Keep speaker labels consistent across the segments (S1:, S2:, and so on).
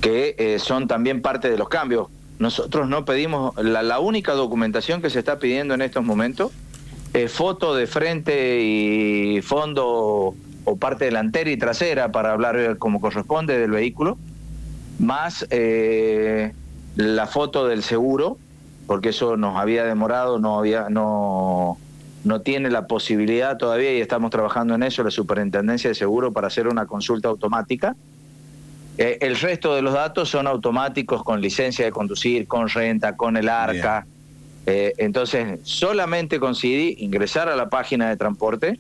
S1: que son también parte de los cambios. Nosotros no pedimos, la única documentación que se está pidiendo en estos momentos es foto de frente y fondo o parte delantera y trasera, para hablar como corresponde del vehículo, más la foto del seguro, porque eso nos había demorado, no tiene la posibilidad todavía, y estamos trabajando en eso, la Superintendencia de Seguro, para hacer una consulta automática. El resto de los datos son automáticos, con licencia de conducir, con renta, con el ARCA. Entonces, solamente con CIDI ingresar a la página de transporte,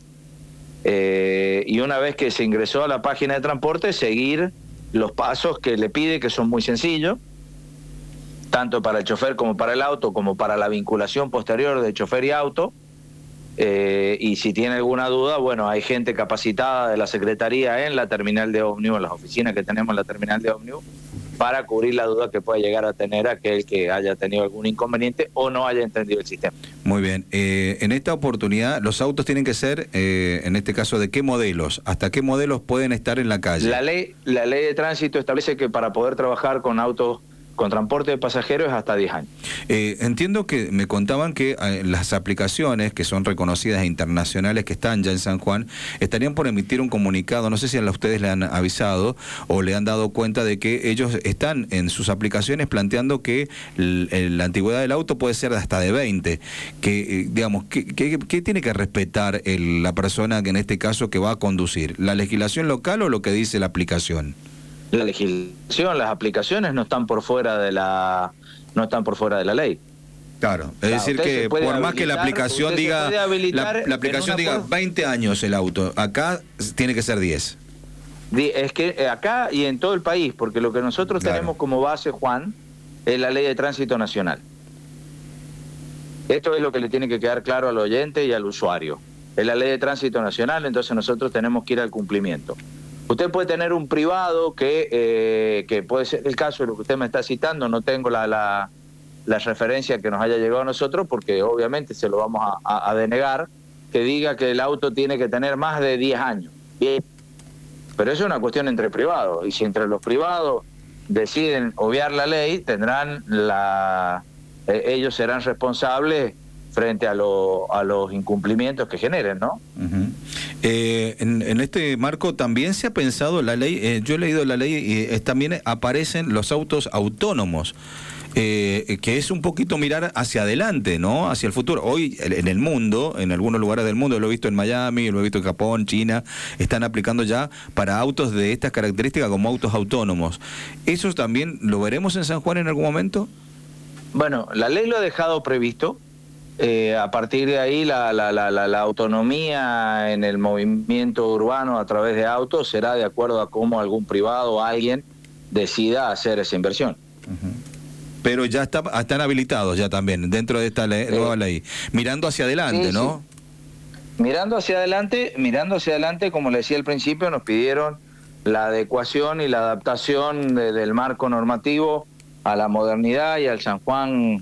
S1: y una vez que se ingresó a la página de transporte, seguir los pasos que le pide, que son muy sencillos, tanto para el chofer como para el auto, como para la vinculación posterior de chofer y auto. Y si tiene alguna duda, bueno, hay gente capacitada de la Secretaría en la terminal de ómnibus, en las oficinas que tenemos en la terminal de ómnibus, para cubrir la duda que pueda llegar a tener aquel que haya tenido algún inconveniente o no haya entendido el sistema.
S2: Muy bien. En esta oportunidad, los autos tienen que ser, en este caso, ¿de qué modelos? ¿Hasta qué modelos pueden estar en la calle?
S1: La ley de tránsito establece que para poder trabajar con autos con transporte de pasajeros es hasta 10 años.
S2: Entiendo que me contaban que las aplicaciones que son reconocidas e internacionales, que están ya en San Juan, estarían por emitir un comunicado. No sé si a ustedes le han avisado o le han dado cuenta de que ellos están en sus aplicaciones planteando que la antigüedad del auto puede ser hasta de 20. Que, digamos, ¿qué tiene que respetar la persona que en este caso que va a conducir? ¿La legislación local o lo que dice la aplicación?
S1: La legislación, las aplicaciones no están por fuera de la ley.
S2: Claro, es decir que por más que la aplicación diga la aplicación diga 20 años el auto, acá tiene que ser 10.
S1: Es que acá y en todo el país, porque lo que nosotros tenemos como base, Juan, es la Ley de Tránsito Nacional. Esto es lo que le tiene que quedar claro al oyente y al usuario. Es la Ley de Tránsito Nacional, entonces nosotros tenemos que ir al cumplimiento. Usted puede tener un privado que puede ser el caso de lo que usted me está citando. No tengo la referencia que nos haya llegado a nosotros, porque obviamente se lo vamos a denegar, que diga que el auto tiene que tener más de 10 años. Bien, pero eso es una cuestión entre privados, y si entre los privados deciden obviar la ley, tendrán ellos serán responsables frente a los incumplimientos que generen, ¿no?
S2: En este marco también se ha pensado la ley, yo he leído la ley, y también aparecen los autos autónomos, que es un poquito mirar hacia adelante, ¿no? Hacia el futuro. Hoy en el mundo, en algunos lugares del mundo, lo he visto en Miami, lo he visto en Japón, China, están aplicando ya para autos de estas características como autos autónomos. ¿Eso también lo veremos en San Juan en algún momento?
S1: Bueno, la ley lo ha dejado previsto. A partir de ahí la autonomía en el movimiento urbano a través de autos será de acuerdo a cómo algún privado o alguien decida hacer esa inversión.
S2: Pero ya están habilitados ya también dentro de esta nueva ley, mirando hacia adelante, sí, ¿no?
S1: Sí. Mirando hacia adelante, como le decía al principio, nos pidieron la adecuación y la adaptación del marco normativo a la modernidad y al San Juan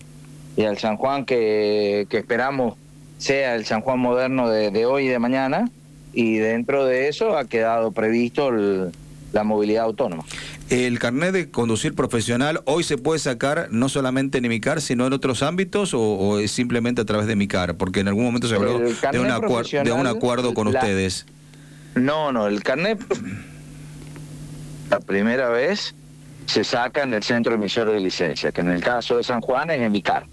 S1: que esperamos sea el San Juan moderno de hoy y de mañana, y dentro de eso ha quedado previsto la movilidad autónoma.
S2: ¿El carnet de conducir profesional hoy se puede sacar no solamente en Emicar, sino en otros ámbitos, o es simplemente a través de Emicar? Porque en algún momento se habló de un acuerdo con ustedes. No, el carnet la primera vez se saca en el centro emisor de licencia, que en el caso de San Juan es Emicar.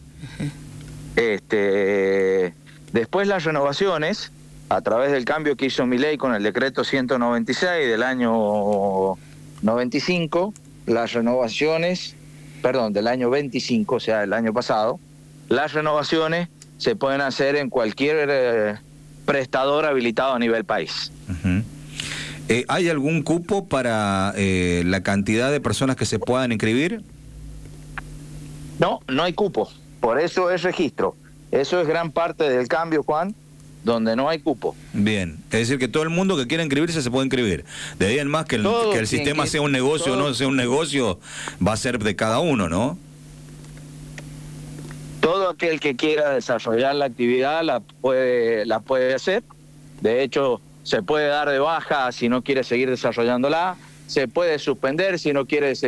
S2: Después las renovaciones, a través del cambio que hizo Milei con el decreto 196 del año 95, las renovaciones, perdón, del año 25, o sea, el año pasado, las renovaciones se pueden hacer en cualquier prestador habilitado a nivel país. ¿Hay algún cupo para la cantidad de personas que se puedan inscribir?
S1: No, no hay cupo. Por eso es registro. Eso es gran parte del cambio, Juan, donde no hay cupo.
S2: Bien, es decir que todo el mundo que quiera inscribirse se puede inscribir. De ahí en más que el sistema sea un negocio o no sea un negocio, va a ser de cada uno, ¿no?
S1: Todo aquel que quiera desarrollar la actividad la puede hacer. De hecho, se puede dar de baja si no quiere seguir desarrollándola. Se puede suspender si no quiere seguir